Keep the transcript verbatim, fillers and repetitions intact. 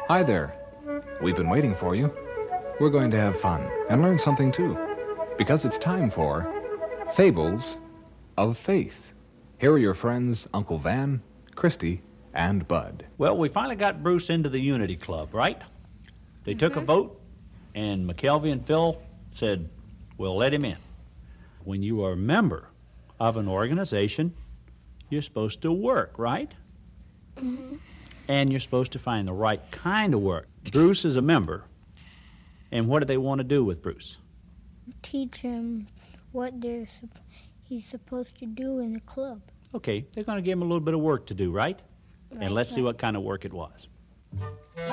Hi there. We've been waiting for you. We're going to have fun and learn something too, because it's time for Fables of Faith. Here are your friends, Uncle Van, Christy, and Bud. Well, we finally got Bruce into the Unity Club, right? They mm-hmm. took a vote, and McKelvey and Phil said, we'll let him in. When you are a member of an organization, you're supposed to work, right? Mm-hmm. And you're supposed to find the right kind of work. Bruce is a member, and what do they want to do with Bruce? Teach him what they're, he's supposed to do in the club. Okay, they're going to give him a little bit of work to do, right? Right, and let's right. see what kind of work it was.